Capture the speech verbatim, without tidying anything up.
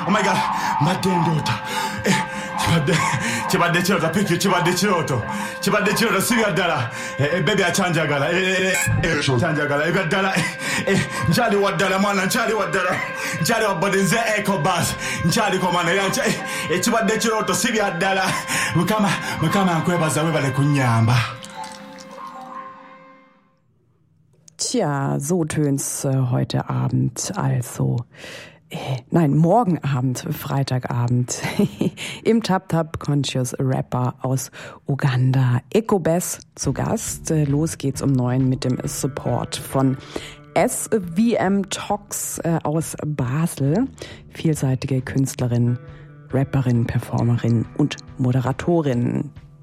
Oh my God, madendota. Chibadde, chibadde chota, piki chibadde chota. Chibadde chota, siga dala. Baby achanjagala. Chanjagala. Ega dala. Njali wadala mwana, njali wadala. Njali wabode nze echo bus. Njali komana yancha. Chibadde chota, siga dala. Mukama, mukama nkwebaza webale kunyamba. Tja, so tönt's äh, heute Abend, also, äh, nein, morgen Abend, Freitagabend, im Tap Tap Conscious Rapper aus Uganda, Ekobes zu Gast. Äh, los geht's um neun mit dem Support von S V M Tox äh, aus Basel, vielseitige Künstlerin, Rapperin, Performerin und Moderatorin.